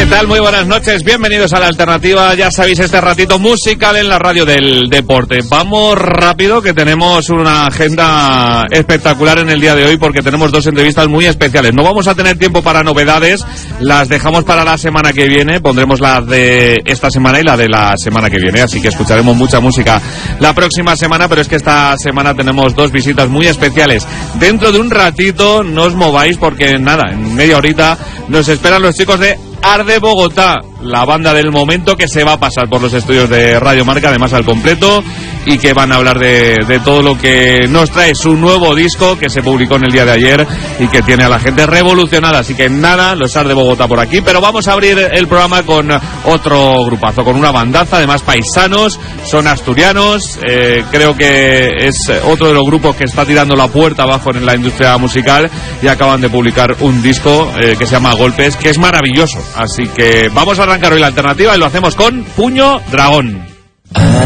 tal? Muy buenas noches, bienvenidos a La Alternativa. Ya sabéis, este ratito musical en la radio del deporte. Vamos rápido, que tenemos una agenda espectacular en el día de hoy, porque tenemos dos entrevistas muy especiales. No vamos a tener tiempo para novedades, las dejamos para la semana que viene. Pondremos la de esta semana y la de la semana que viene, así que escucharemos mucha música la próxima semana, pero es que esta semana tenemos dos visitas muy especiales. Dentro de un ratito, no os mováis, porque nada, en media horita nos esperan los chicos de Arde Bogotá, la banda del momento, que se va a pasar por los estudios de Radio Marca, además al completo, y que van a hablar de todo lo que nos trae su nuevo disco, que se publicó en el día de ayer y que tiene a la gente revolucionada. Así que nada, los Arde Bogotá por aquí, pero vamos a abrir el programa con otro grupazo, con una bandaza, además paisanos, son asturianos, creo que es otro de los grupos que está tirando la puerta abajo en la industria musical, y acaban de publicar un disco que se llama Golpes, que es maravilloso. Así que vamos a arrancar hoy La Alternativa, y lo hacemos con Puño Dragón.